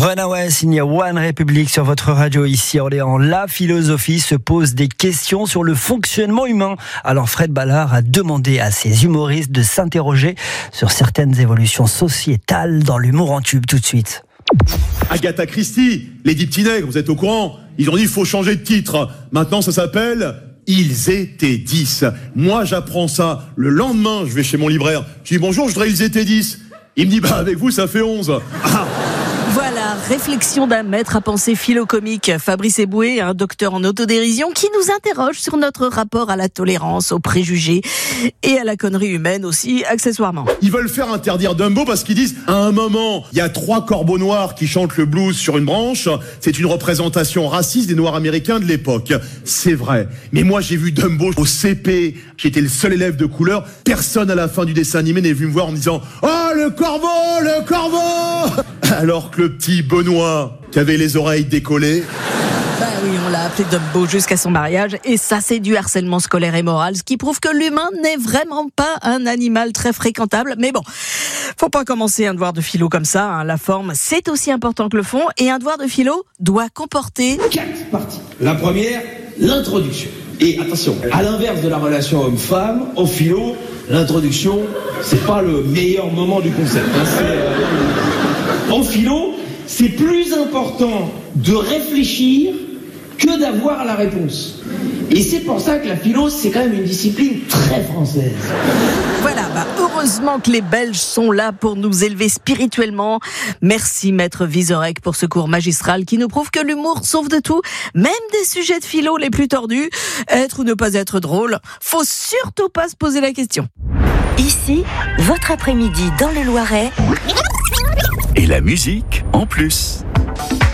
Runaway signé One Republic sur votre radio ici à Orléans. La philosophie se pose des questions sur le fonctionnement humain. Alors Fred Ballard a demandé à ses humoristes de s'interroger sur certaines évolutions sociétales dans l'humour en tube. Tout de suite. Agatha Christie, les 10 petits nègres, vous êtes au courant? Ils ont dit il faut changer de titre. Maintenant ça s'appelle Ils étaient 10. Moi j'apprends ça. Le lendemain je vais chez mon libraire. Je dis bonjour, je voudrais Ils étaient 10. Il me dit avec vous ça fait 11. Voilà, réflexion d'un maître à penser philo-comique, Fabrice Eboué, un docteur en autodérision qui nous interroge sur notre rapport à la tolérance, aux préjugés et à la connerie humaine aussi, accessoirement. Ils veulent faire interdire Dumbo parce qu'ils disent à un moment, il y a 3 corbeaux noirs qui chantent le blues sur une branche, c'est une représentation raciste des Noirs américains de l'époque. C'est vrai, mais moi j'ai vu Dumbo au CP, j'étais le seul élève de couleur, personne à la fin du dessin animé n'est venu me voir en me disant « Oh le corbeau, le corbeau !» Alors que le petit Benoît, qui avait les oreilles décollées... Ben oui, on l'a appelé Dumbo jusqu'à son mariage, et ça c'est du harcèlement scolaire et moral, ce qui prouve que l'humain n'est vraiment pas un animal très fréquentable. Mais bon, faut pas commencer un devoir de philo comme ça, hein. La forme, c'est aussi important que le fond, et un devoir de philo doit comporter 4 parties. La première, l'introduction. Et attention, à l'inverse de la relation homme-femme, en philo, l'introduction, c'est pas le meilleur moment du concept. En philo, c'est plus important de réfléchir que d'avoir la réponse. Et c'est pour ça que la philo, c'est quand même une discipline très française. Voilà, heureusement que les Belges sont là pour nous élever spirituellement. Merci Maître Vizorek pour ce cours magistral qui nous prouve que l'humour sauve de tout, même des sujets de philo les plus tordus. Être ou ne pas être drôle, faut surtout pas se poser la question. Ici, votre après-midi dans le Loiret. Et la musique en plus.